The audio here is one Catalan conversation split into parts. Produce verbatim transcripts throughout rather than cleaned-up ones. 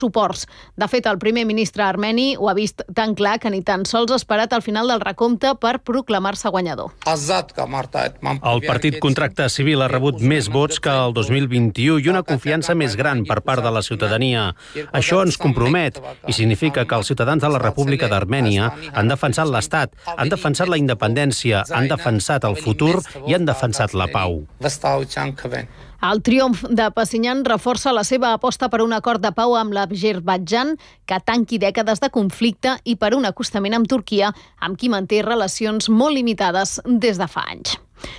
suports. De fet, el primer ministre armeni ho ha vist tan clar que ni tan sols ha esperat al final del recompte per proclamar-se guanyador. El Partit Contracte Civil ha rebut més vots que el dos mil vint-i-u i una confiança més gran per part de la ciutadania. Això ens compromet i significa que els ciutadans de la República d'Armènia han defensat l'Estat, han defensat la independència, han defensat el futur i han defensat la pau. El triomf de Pashinyan reforça la seva aposta per un acord de pau amb l'Azerbaidjan que tanqui dècades de conflicte i per un acostament amb Turquia, amb qui manté relacions molt limitades des de fa anys.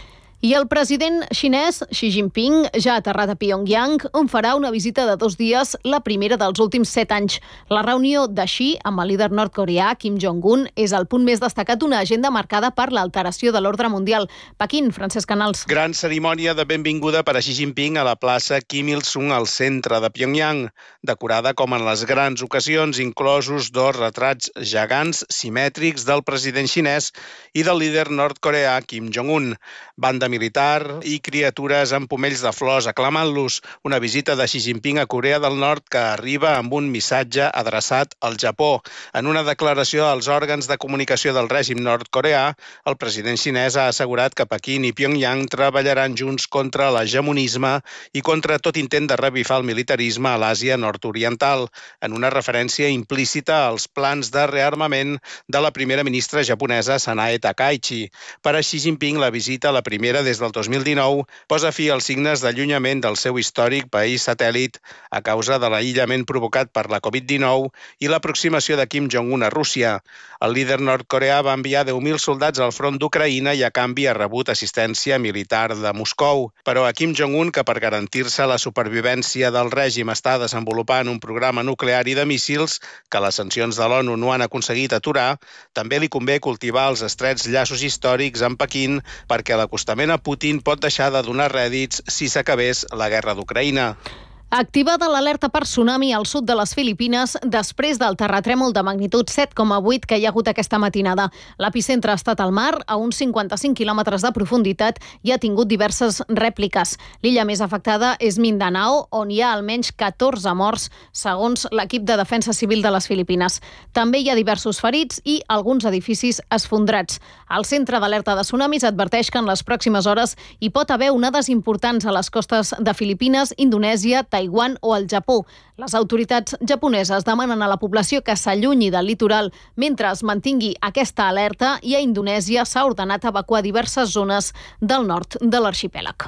I el president xinès Xi Jinping ja ha aterrat a Pyongyang, on farà una visita de dos dies, la primera dels últims set anys. La reunió de Xi amb el líder nord-coreà Kim Jong-un és el punt més destacat d'una agenda marcada per l'alteració de l'ordre mundial. Pequín, Francesc Canals. Gran cerimònia de benvinguda per a Xi Jinping a la plaça Kim Il-sung al centre de Pyongyang, decorada com en les grans ocasions, inclosos dos retrats gegants simètrics del president xinès i del líder nord-coreà Kim Jong-un. Banda militar i criatures amb pomells de flors aclamant-los. Una visita de Xi Jinping a Corea del Nord que arriba amb un missatge adreçat al Japó. En una declaració als òrgans de comunicació del règim nord-coreà, el president xinès ha assegurat que Pequín i Pyongyang treballaran junts contra l'hegemonisme i contra tot intent de revifar el militarisme a l'Àsia nord-oriental, en una referència implícita als plans de rearmament de la primera ministra japonesa Sanae Takaichi. Per a Xi Jinping, la visita a la primera des del dos mil dinou posa fi als signes d'allunyament del seu històric país satèl·lit a causa de l'aïllament provocat per la covid dinou i l'aproximació de Kim Jong-un a Rússia. El líder nord-coreà va enviar deu mil soldats al front d'Ucraïna i a canvi ha rebut assistència militar de Moscou. Però a Kim Jong-un, que per garantir-se la supervivència del règim està desenvolupant un programa nuclear i de míssils que les sancions de l'ONU no han aconseguit aturar, també li convé cultivar els estrets llaços històrics amb Pequín perquè l'acostament a Putin pot deixar de donar rèdits si s'acabés la guerra d'Ucraïna. Activada l'alerta per tsunami al sud de les Filipines després del terratrèmol de magnitud set coma vuit que hi ha hagut aquesta matinada. L'epicentre ha estat al mar, a uns cinquanta-cinc quilòmetres de profunditat, i ha tingut diverses rèpliques. L'illa més afectada és Mindanao, on hi ha almenys catorze morts, segons l'equip de defensa civil de les Filipines. També hi ha diversos ferits i alguns edificis esfondrats. El centre d'alerta de tsunamis adverteix que en les pròximes hores hi pot haver onades importants a les costes de Filipines, Indonèsia, Taiwan o el Japó. Les autoritats japoneses demanen a la població que s'allunyi del litoral mentre es mantingui aquesta alerta i a Indonèsia s'ha ordenat evacuar diverses zones del nord de l'arxipèlag.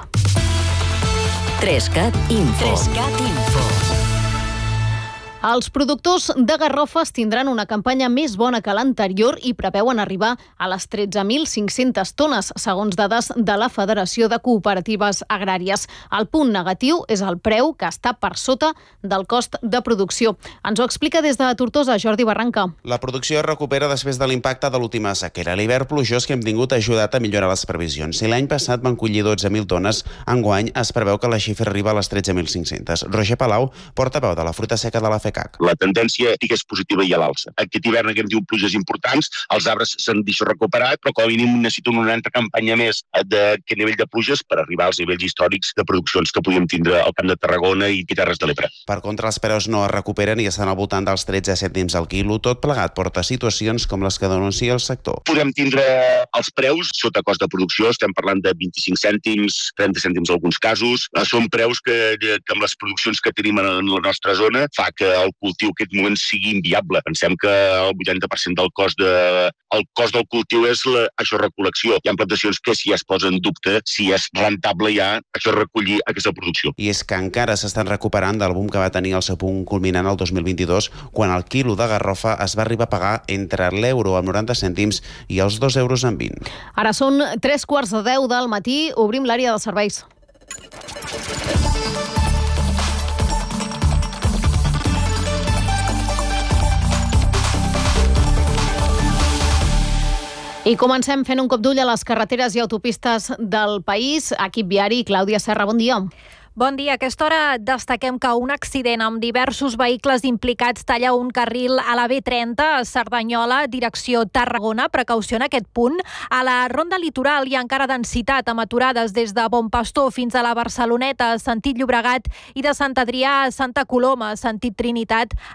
Trescat Info. Trescat Info. Els productors de garrofes tindran una campanya més bona que l'anterior i preveuen arribar a les tretze mil cinc-centes tones, segons dades de la Federació de Cooperatives Agràries. El punt negatiu és el preu, que està per sota del cost de producció. Ens ho explica des de Tortosa, Jordi Barranca. La producció es recupera després de l'impacte de l'última sequera. L'hivern plujós que hem tingut ha ajudat a millorar les previsions. Si l'any passat van collir dotze mil tones, enguany es preveu que la xifra arriba a les tretze mil cinc-centes. Roger Palau, portaveu de la fruita seca de la F E C A C. La tendència és positiva i a l'alça. Aquest hivern que hem tingut pluges importants, els arbres s'han deixat recuperat, però com a mínim necessiten una altra campanya més d'aquest nivell de pluges per arribar als nivells històrics de produccions que podíem tindre al Camp de Tarragona i Terres de l'Ebre. Per contra, els preus no es recuperen i estan al voltant dels tretze cèntims al quilo. Tot plegat porta situacions com les que denuncia el sector. Podem tindre els preus sota cost de producció, estem parlant de vint-i-cinc cèntims, trenta cèntims en alguns casos. Són preus que, que amb les produccions que tenim en la nostra zona fa que el cultiu en aquest moment sigui inviable. Pensem que el vuitanta per cent del cost, de, el cost del cultiu és la, això recol·lecció. Hi ha plantacions que si es posa en dubte si és rentable ja això recollir aquesta producció. I és que encara s'estan recuperant del boom que va tenir el seu punt culminant el dos mil vint-i-dos, quan el quilo de garrofa es va arribar a pagar entre l'euro amb noranta cèntims i els dos euros amb vint. Ara són tres quarts de deu del matí, obrim l'àrea de serveis. I comencem fent un cop d'ull a les carreteres i autopistes del país. Equip viari, Clàudia Serra, bon dia. Bon dia. A aquesta hora destaquem que un accident amb diversos vehicles implicats talla un carril a la B trenta a Cerdanyola, direcció Tarragona. Precaució en aquest punt. A la Ronda Litoral hi ha encara densitat amb aturades des de Bon Pastor fins a la Barceloneta, sentit Llobregat, i de Sant Adrià a Santa Coloma, sentit Trinitat,